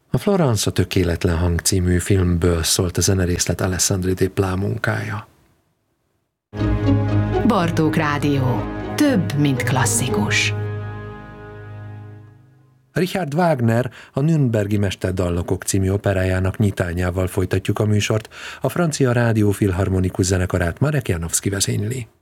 A Florence a tökéletlen hang című filmből szólt a zenerészlet Alessandro Desplat munkája. Bartók Rádió. Több, mint klasszikus. Richard Wagner a Nürnbergi Mesterdallokok című operájának nyitányával folytatjuk a műsort, a francia rádió filharmonikus zenekarát Marek Janowski vezényli.